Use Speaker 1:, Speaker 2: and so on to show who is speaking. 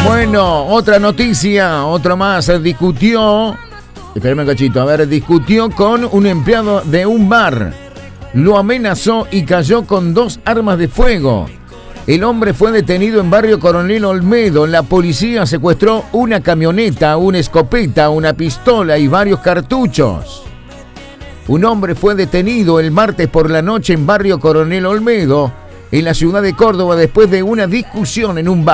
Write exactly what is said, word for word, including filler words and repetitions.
Speaker 1: Bueno, otra noticia, otro más, discutió, espérame un cachito, a ver, discutió con un empleado de un bar, lo amenazó y cayó con dos armas de fuego. El hombre fue detenido en barrio Coronel Olmedo. La policía secuestró una camioneta, una escopeta, una pistola y varios cartuchos. Un hombre fue detenido el martes por la noche en barrio Coronel Olmedo, en la ciudad de Córdoba, después de una discusión en un bar.